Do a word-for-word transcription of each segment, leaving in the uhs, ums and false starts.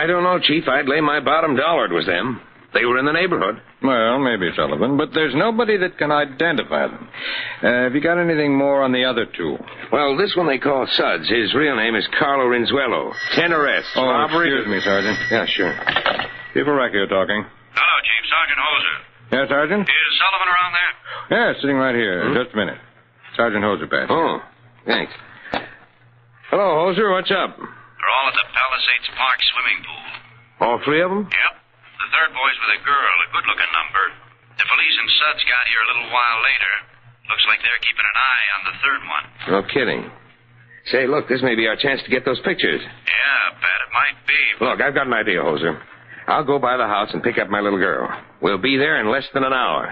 don't know, Chief. I'd lay my bottom dollar it was them. They were in the neighborhood. Well, maybe, Sullivan, but there's nobody that can identify them. Uh, have you got anything more on the other two? Well, this one they call Suds. His real name is Carlo Rinzuelo. Ten arrests. Oh, robbery. excuse me, Sergeant. Yeah, sure. Chief Arrecchio talking. Hello, Chief. Sergeant Hoser. Yeah, Sergeant? Is Sullivan around there? Yeah, sitting right here. Hmm? Just a minute. Sergeant Hoser passed. Oh, thanks. Hello, Hoser. What's up? They're all at the Palisades Park swimming pool. All three of them? Yep. The third boy's with a girl, a good-looking number. The police and Suds got here a little while later. Looks like they're keeping an eye on the third one. No kidding. Say, look, this may be our chance to get those pictures. Yeah, Pat, it might be. Look, I've got an idea, Hoser. I'll go by the house and pick up my little girl. We'll be there in less than an hour.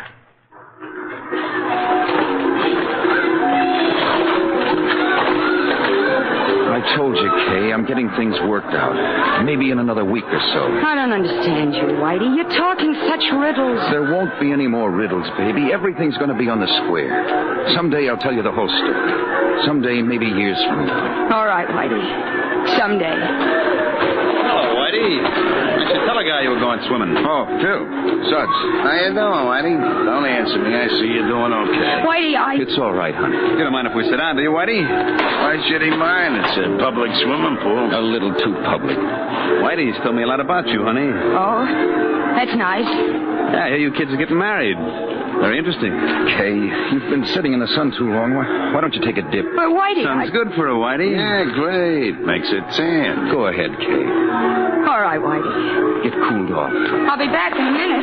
I told you, Kay, I'm getting things worked out. Maybe in another week or so. I don't understand you, Whitey. You're talking such riddles. There won't be any more riddles, baby. Everything's going to be on the square. Someday I'll tell you the whole story. Someday, maybe years from now. All right, Whitey. Someday. Hello, Whitey. I should tell a guy you were going swimming. Oh, Phil. Suds. How you doing, Whitey? Don't answer me. I see you're doing okay. Whitey, I... It's all right, honey. You don't mind if we sit down, do you, Whitey? Why should he mind? It's a public swimming pool. A little too public. Whitey's told me a lot about you, honey. Oh, that's nice. Yeah, I hear you kids are getting married. Very interesting. Kay, you've been sitting in the sun too long. Why, why don't you take a dip? But Whitey, Sounds I... good for a Whitey. Yeah, great. Makes it tan. Go ahead, Kay. All right, Whitey. Get cooled off. I'll be back in a minute.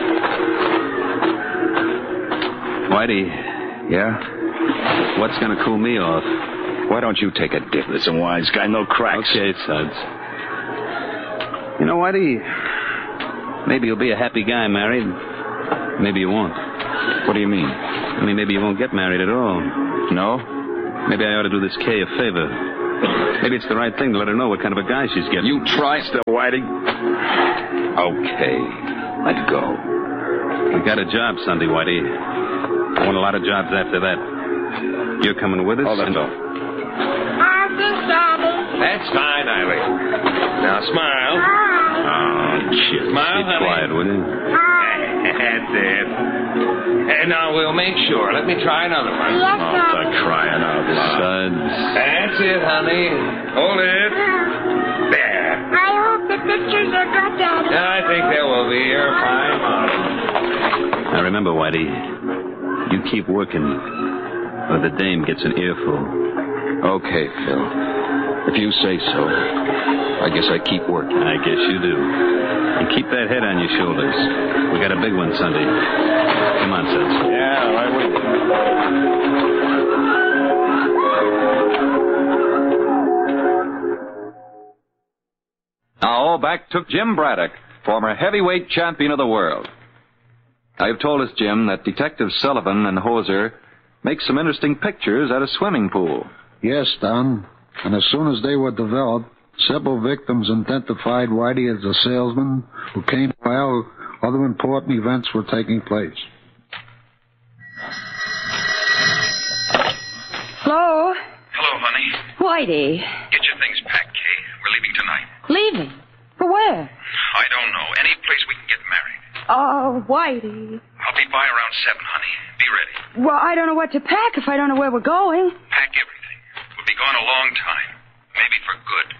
Whitey, Yeah? what's going to cool me off? Why don't you take a dip? Listen, wise guy, no cracks. Okay, Suds. You know, Whitey, maybe you'll be a happy guy married. Maybe you won't. What do you mean? I mean, maybe you won't get married at all. No? Maybe I ought to do this Kay a favor. Maybe it's the right thing to let her know what kind of a guy she's getting. You try... Still, Whitey. Okay. Let go. We got a job Sunday, Whitey. I want a lot of jobs after that. You're coming with us? Hold on, and... Phil. That's fine, Eileen. Now, smile. Oh, shit. Smile, Keep honey. quiet, will you? That's it. And now we'll make sure. Let me try another one. Oh, it's like crying out loud. Suds. That's it, honey. Hold it. There. I hope the pictures are good, Daddy. I think they will be. You're fine, Mom. Now, remember, Whitey, you keep working, or the dame gets an earful. Okay, Phil. If you say so, I guess I keep working. I guess you do. And keep that head on your shoulders. We got a big one Sunday. Come on, Suds. Yeah, right with you. Now, back to Jim Braddock, former heavyweight champion of the world. Now, you've told us, Jim, that Detectives Sullivan and Hoser make some interesting pictures at a swimming pool. Yes, Don. And as soon as they were developed, several victims identified Whitey as a salesman who came while other important events were taking place. Hello? Hello, honey. Whitey. Get your things packed, Kay. We're leaving tonight. Leaving? For where? I don't know. Any place we can get married. Oh, Whitey. I'll be by around seven, honey. Be ready. Well, I don't know what to pack if I don't know where we're going. Pack everything. We'll be gone a long time. Maybe for good.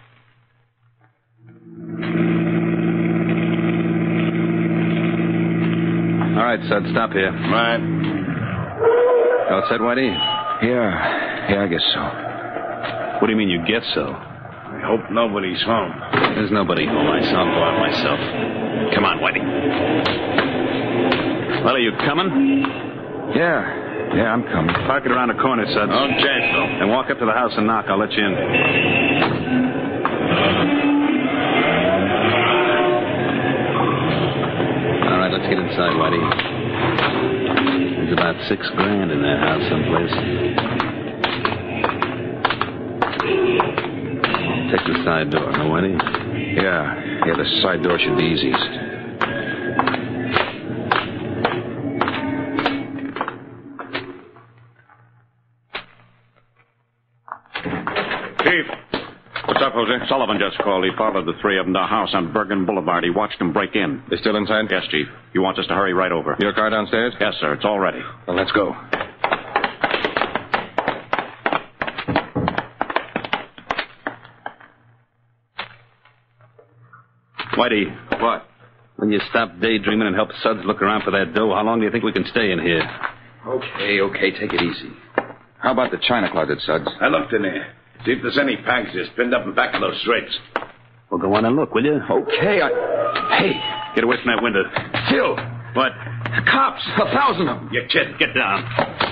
All right, Suds, stop here. Right. All set, Whitey? Yeah. Yeah, I guess so. What do you mean you guess so? I hope nobody's home. There's nobody home. I saw him go out myself. Come on, Whitey. Well, are you coming? Yeah. Yeah, I'm coming. Park it around the corner, Suds. Okay, Phil. And walk up to the house and knock. I'll let you in. All right, let's get inside, Whitey. There's about six grand in that house someplace. Take the side door, no, Whitey? Yeah. Yeah, the side door should be easiest. What's up, Jose? Sullivan just called. He followed the three of them to a house on Bergen Boulevard. He watched them break in. They still inside? Yes, Chief. He wants us to hurry right over. Your car downstairs? Yes, sir. It's all ready. Well, let's go. Whitey. What? When you stop daydreaming and help Suds look around for that dough, how long do you think we can stay in here? Okay, okay, take it easy. How about the china closet, Suds? I looked in there. See if there's any packages pinned up in back of those drapes. Well, go on and look, will you? Okay, I... Hey! Get away from that window. Phil! What? Cops! A thousand of them! You kid, get down.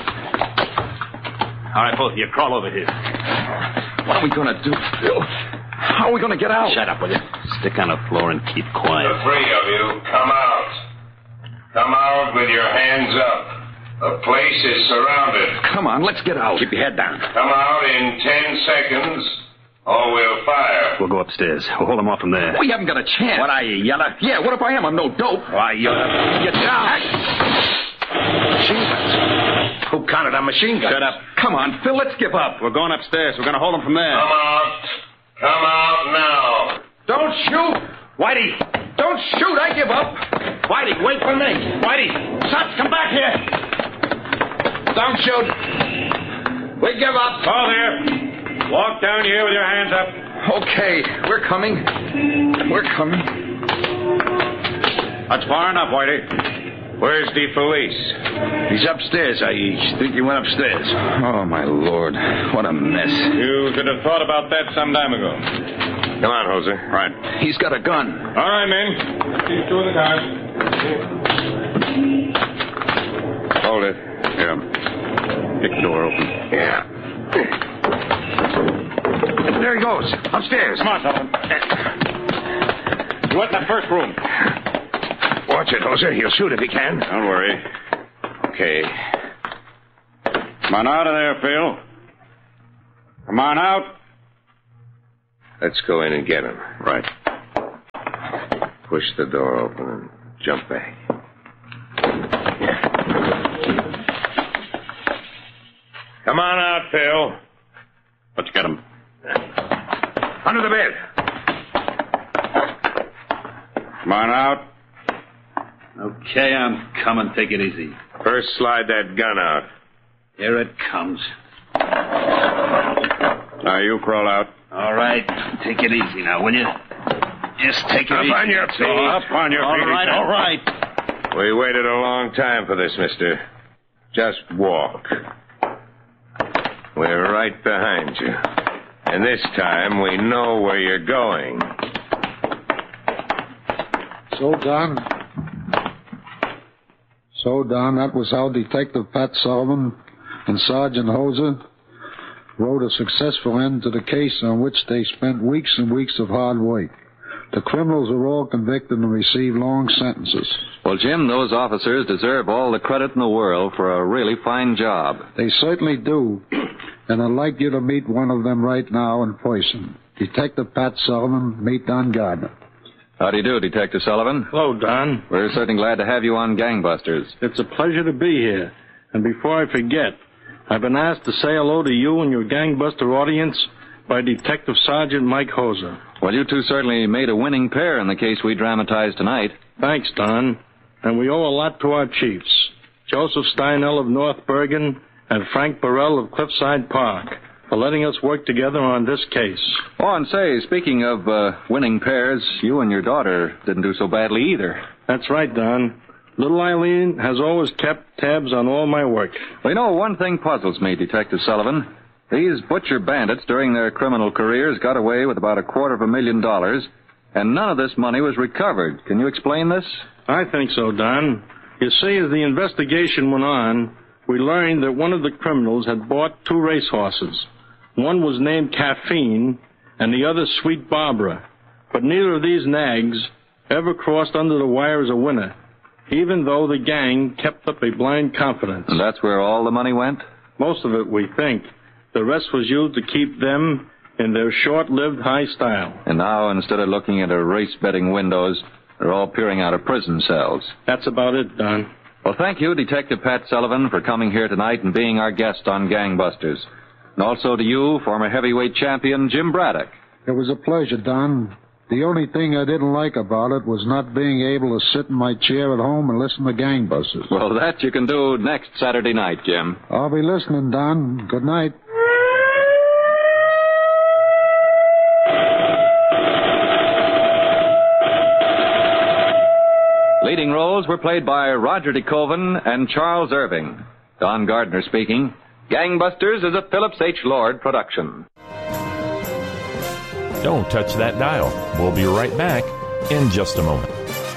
All right, both of you, crawl over here. What are we going to do, Phil? How are we going to get out? Shut up, will you? Stick on the floor and keep quiet. The three of you, come out. Come out with your hands up. The place is surrounded. Come on, let's get out. Keep your head down. Come out in ten seconds, or we'll fire. We'll go upstairs. We'll hold them off from there. We haven't got a chance. What are you, yeller? Yeah, what if I am? I'm no dope. Why, you're... Get down. Machine guns. Who counted on machine guns? Shut up. Come on, Phil, let's give up. We're going upstairs. We're going to hold them from there. Come out. Come out now. Don't shoot. Whitey! Don't shoot. I give up. Whitey, wait for me. Whitey! Suds, come back here. Don't shoot. We give up. Oh, there. Walk down here with your hands up. Okay, we're coming. We're coming. That's far enough, Whitey. Where's the police? He's upstairs. I think he went upstairs. Oh, my Lord. What a mess. You should have thought about that some time ago. Come on, Jose. Right. He's got a gun. All right, men. These two in the car. Hold it. Yeah. Kick the door open. Yeah. There he goes. Upstairs. Come on, Sullivan. You went in the first room. Watch it, Jose. He'll shoot if he can. Don't worry. Okay. Come on out of there, Phil. Come on out. Let's go in and get him. Right. Push the door open and jump back. Come on out, Phil. Let's get him. Under the bed. Come on out. Okay, I'm coming. Take it easy. First, slide that gun out. Here it comes. Now you crawl out. All right. Take it easy now, will you? Just take it Up easy. on your feet. Up on your All feet. right, all right. We waited a long time for this, mister. Just walk. We're right behind you. And this time we know where you're going. So, Don. So, Don, that was how Detective Pat Sullivan and Sergeant Hoser wrote a successful end to the case on which they spent weeks and weeks of hard work. The criminals were all convicted and received long sentences. Well, Jim, those officers deserve all the credit in the world for a really fine job. They certainly do, and I'd like you to meet one of them right now in person. Detective Pat Sullivan, meet Don Gardner. How do you do, Detective Sullivan? Hello, Don. We're certainly glad to have you on Gangbusters. It's a pleasure to be here. And before I forget, I've been asked to say hello to you and your gangbuster audience by Detective Sergeant Mike Hoser. Well, you two certainly made a winning pair in the case we dramatized tonight. Thanks, Don. And we owe a lot to our chiefs, Joseph Steinell of North Bergen and Frank Burrell of Cliffside Park, for letting us work together on this case. Oh, and say, speaking of uh, winning pairs, you and your daughter didn't do so badly either. That's right, Don. Little Eileen has always kept tabs on all my work. Well, you know, one thing puzzles me, Detective Sullivan. These butcher bandits during their criminal careers got away with about a quarter of a million dollars, and none of this money was recovered. Can you explain this? I think so, Don. You see, as the investigation went on, we learned that one of the criminals had bought two racehorses. One was named Caffeine, and the other Sweet Barbara. But neither of these nags ever crossed under the wire as a winner, even though the gang kept up a blind confidence. And that's where all the money went? Most of it, we think. The rest was used to keep them in their short-lived high style. And now, instead of looking into race betting windows, they're all peering out of prison cells. That's about it, Don. Well, thank you, Detective Pat Sullivan, for coming here tonight and being our guest on Gangbusters. And also to you, former heavyweight champion Jim Braddock. It was a pleasure, Don. The only thing I didn't like about it was not being able to sit in my chair at home and listen to Gangbusters. Well, that you can do next Saturday night, Jim. I'll be listening, Don. Good night. Leading roles were played by Roger DeKoven and Charles Irving. Don Gardner speaking. Gangbusters is a Phillips H. Lord production. Don't touch that dial. We'll be right back in just a moment.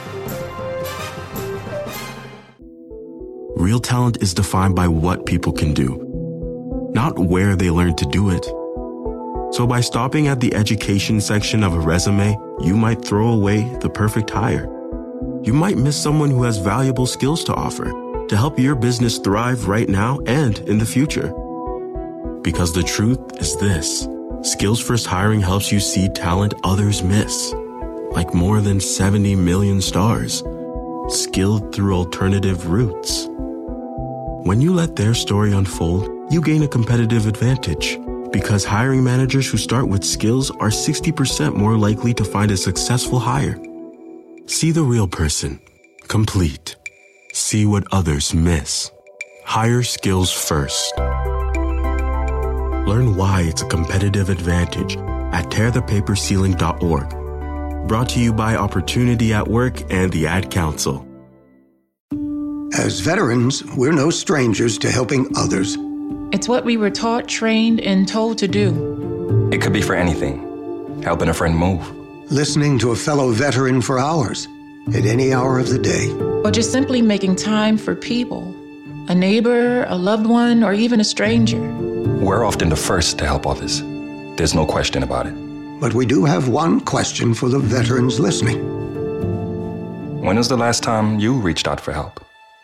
Real talent is defined by what people can do, not where they learn to do it. So by stopping at the education section of a resume, you might throw away the perfect hire. You might miss someone who has valuable skills to offer to help your business thrive right now and in the future. Because the truth is this. Skills First Hiring helps you see talent others miss, like more than seventy million stars, skilled through alternative routes. When you let their story unfold, you gain a competitive advantage, because hiring managers who start with skills are sixty percent more likely to find a successful hire. See the real person, complete. See what others miss. Hire skills first. Learn why it's a competitive advantage at tear the paper ceiling dot org. Brought to you by Opportunity at Work and the Ad Council. As veterans, we're no strangers to helping others. It's what we were taught, trained, and told to do. It could be for anything. Helping a friend move. Listening to a fellow veteran for hours, at any hour of the day. Or just simply making time for people. A neighbor, a loved one, or even a stranger. We're often the first to help others. There's no question about it. But we do have one question for the veterans listening. When was the last time you reached out for help?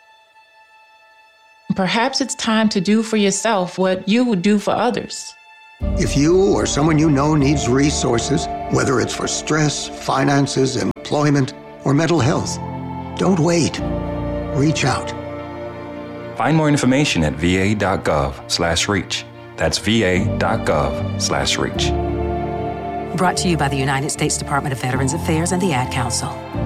Perhaps it's time to do for yourself what you would do for others. If you or someone you know needs resources, whether it's for stress, finances, employment, or mental health, don't wait. Reach out. Find more information at va.gov slash reach. That's va.gov slash reach. Brought to you by the United States Department of Veterans Affairs and the Ad Council.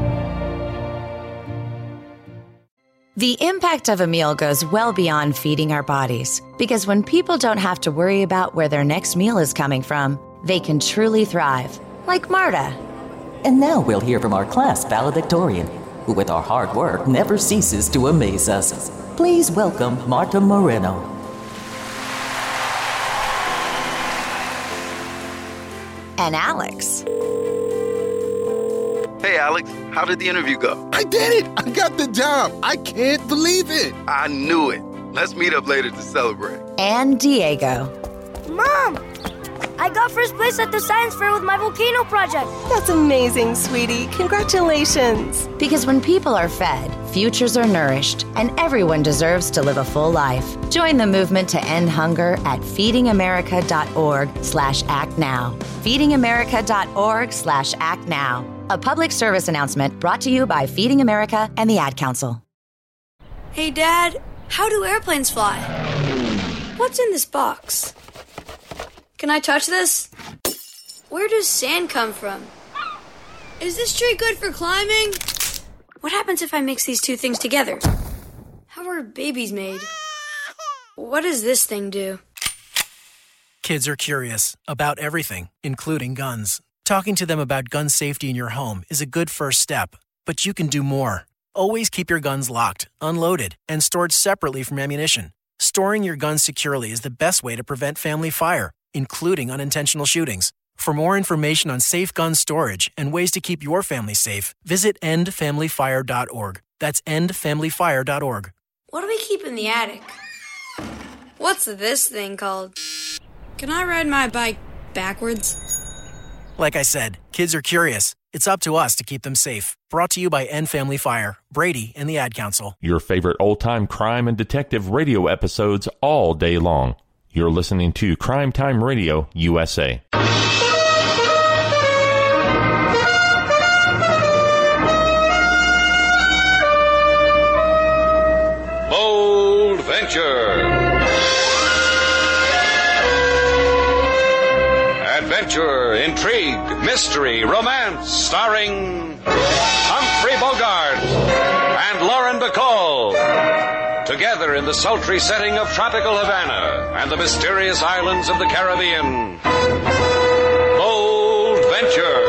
The impact of a meal goes well beyond feeding our bodies, because when people don't have to worry about where their next meal is coming from, they can truly thrive, like Marta. And now we'll hear from our class valedictorian, who with our hard work never ceases to amaze us. Please welcome Marta Moreno. And Alex. Hey, Alex, how did the interview go? I did it! I got the job! I can't believe it! I knew it. Let's meet up later to celebrate. And Diego. Mom! I got first place at the science fair with my volcano project. That's amazing, sweetie. Congratulations. Because when people are fed, futures are nourished, and everyone deserves to live a full life. Join the movement to end hunger at feedingamerica.org slash act now. feedingamerica.org slash act now. A public service announcement brought to you by Feeding America and the Ad Council. Hey, Dad, how do airplanes fly? What's in this box? Can I touch this? Where does sand come from? Is this tree good for climbing? What happens if I mix these two things together? How are babies made? What does this thing do? Kids are curious about everything, including guns. Talking to them about gun safety in your home is a good first step, but you can do more. Always keep your guns locked, unloaded, and stored separately from ammunition. Storing your guns securely is the best way to prevent family fire, including unintentional shootings. For more information on safe gun storage and ways to keep your family safe, visit end family fire dot org. That's end family fire dot org. What do we keep in the attic? What's this thing called? Can I ride my bike backwards? Like I said, kids are curious. It's up to us to keep them safe. Brought to you by End Family Fire, Brady, and the Ad Council. Your favorite old-time crime and detective radio episodes all day long. You're listening to Crime Time Radio U S A. Bold Venture. adventure, intrigue, mystery, romance, starring Humphrey Bogart and Lauren Bacall. Together in the sultry setting of tropical Havana and the mysterious islands of the Caribbean. Bold Venture.